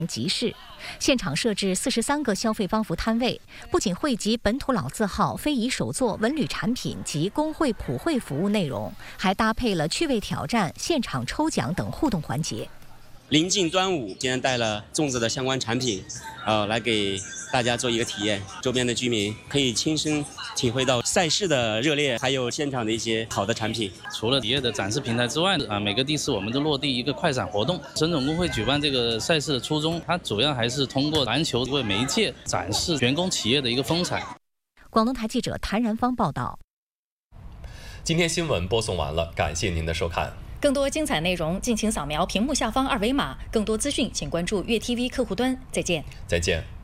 集市，现场设置43个消费帮扶摊位，不仅汇集本土老字号、非遗手作、文旅产品及工会普惠服务内容，还搭配了趣味挑战、现场抽奖等互动环节。 临近端午，今天带了粽子的相关产品，来给大家做一个体验。周边的居民可以亲身体会到赛事的热烈，还有现场的一些好的产品。 除了企业的展示平台之外每个地市我们都落地一个快闪活动。沈总工会举办这个赛事的初衷，它主要还是通过篮球为媒介展示员工企业的一个风采。 广东台记者谭然芳报道。 今天新闻播送完了，感谢您的收看。 更多精彩内容，敬请扫描屏幕下方2维码。更多资讯，请关注粤 TV 客户端。再见。 再见。